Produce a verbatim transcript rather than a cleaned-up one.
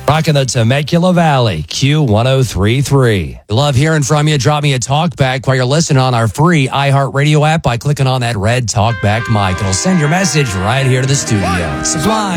Rocking the Temecula Valley, Q ten thirty-three. Love hearing from you. Drop me a talk back while you're listening on our free iHeartRadio app by clicking on that red talk back mic. It'll send your message right here to the studio. Sublime.